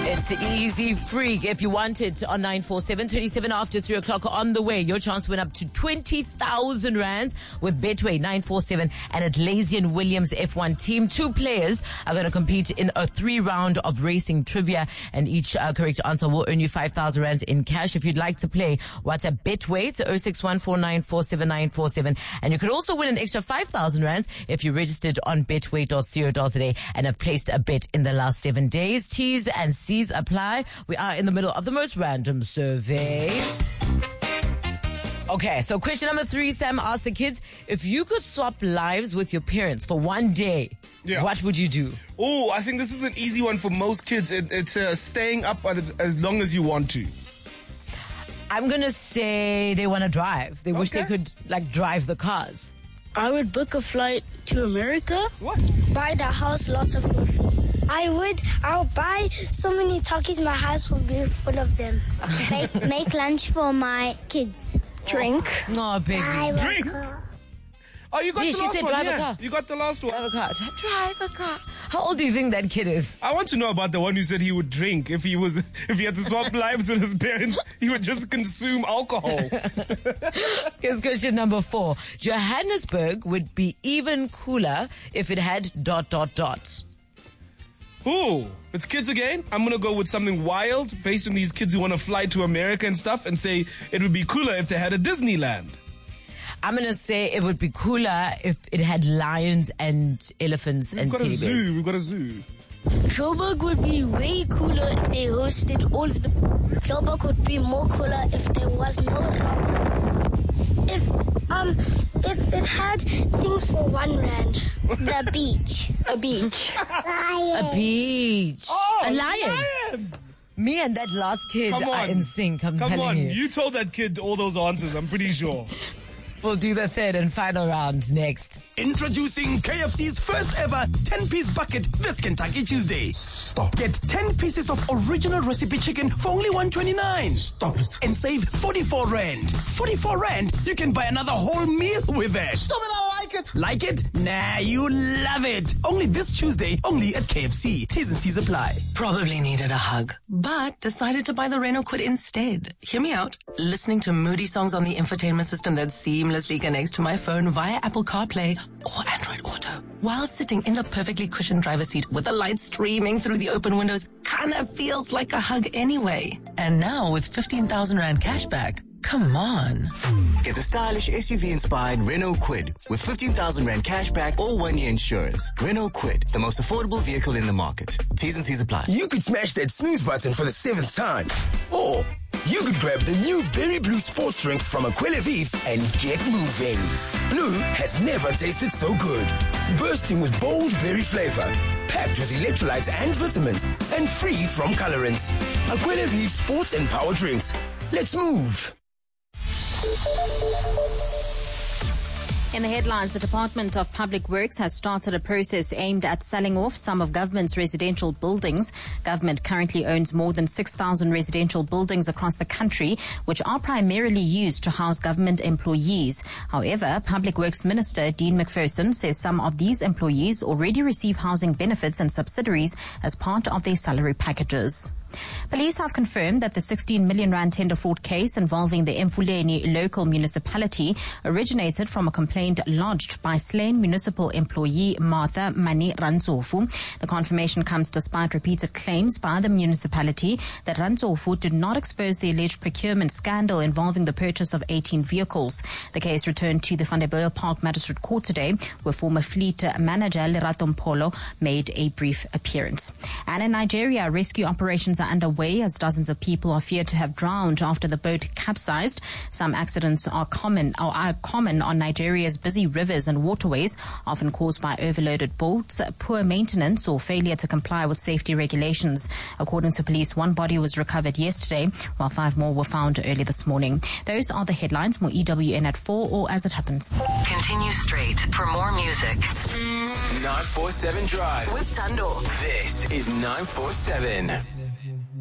It's Easy Freak. If you want it on 947, 27 after 3 o'clock on the way. Your chance went up to 20,000 rands with Betway 947 and at Lazy and Williams F1 team. 2 players are going to compete in a 3-round of racing trivia, and each correct answer will earn you 5,000 rands in cash. If you'd like to play, WhatsApp Betway to 0614947947, and you could also win an extra 5,000 rands if you registered on betway.co.za and have placed a bet in the last 7 days. T's and C's apply. We are in the middle of the most random survey. Okay, so question number 3, Sam asked the kids, if you could swap lives with your parents for one day, what would you do? Oh, I think this is an easy one for most kids. It's staying up as long as you want to. I'm going to say they want to drive. They wish they could, drive the cars. I would book a flight to America. What? Buy the house lots of groceries. I'll buy so many Takis, my house will be full of them. Make lunch for my kids. Drink. No, baby. Drink. Oh, you got the last she said one. drive a car. You got the last one. Drive a car. Drive a car. How old do you think that kid is? I want to know about the one who said he would drink. If he had to swap lives with his parents, he would just consume alcohol. Here's question number 4. Johannesburg would be even cooler if it had ... Ooh, it's kids again. I'm going to go with something wild based on these kids who want to fly to America and stuff, and say it would be cooler if they had a Disneyland. I'm going to say it would be cooler if it had lions and elephants and teddy bears. We've got a zoo. Joburg would be way cooler if they hosted all of the... Joburg would be more cooler if there was no robbers. If it had things for 1 rand. The beach. A beach. A beach. Oh, a lion. lions. Me and that last kid are in sync, I'm telling Come on, you. you told that kid all those answers, I'm pretty sure. We'll do the third and final round next. Introducing KFC's first ever 10-piece bucket this Kentucky Tuesday. Stop. Get 10 pieces of original recipe chicken for only 129. Stop it. And save 44 rand. 44 rand, you can buy another whole meal with that. Stop it, I like it. Like it? Nah, you love it. Only this Tuesday, only at KFC. T's and C's apply. Probably needed a hug, but decided to buy the Renault Kwid instead. Hear me out. Listening to moody songs on the infotainment system that seamlessly connects to my phone via Apple CarPlay or Android Auto, while sitting in the perfectly cushioned driver's seat with the light streaming through the open windows, kinda feels like a hug anyway. And now with 15,000 Rand cashback, come on. Get the stylish SUV-inspired Renault Kwid with 15,000 Rand cashback or 1-year insurance. Renault Kwid, the most affordable vehicle in the market. T's and C's apply. You could smash that snooze button for the 7th time. Or you could grab the new Berry Blue sports drink from Aquila Vive and get moving. Blue has never tasted so good. Bursting with bold berry flavor. Packed with electrolytes and vitamins. And free from colorants. Aquila Vive sports and power drinks. Let's move. In the headlines, the Department of Public Works has started a process aimed at selling off some of government's residential buildings. Government currently owns more than 6,000 residential buildings across the country, which are primarily used to house government employees. However, Public Works Minister Dean McPherson says some of these employees already receive housing benefits and subsidies as part of their salary packages. Police have confirmed that the 16 million rand tender fraud case involving the Emfuleni local municipality originated from a complaint lodged by slain municipal employee Martha Mani Rantsofu. The confirmation comes despite repeated claims by the municipality that Rantsofu did not expose the alleged procurement scandal involving the purchase of 18 vehicles. The case returned to the Van der Bijl Park Magistrate Court today, where former fleet manager Lerato Mpolo made a brief appearance. And in Nigeria, rescue operations are underway as dozens of people are feared to have drowned after the boat capsized. Some accidents are common on Nigeria's busy rivers and waterways, often caused by overloaded boats, poor maintenance, or failure to comply with safety regulations. According to police, 1 body was recovered yesterday, while 5 more were found early this morning. Those are the headlines. More EWN at 4 or as it happens. Continue straight for more music. 947 Drive With Tando. This is 947.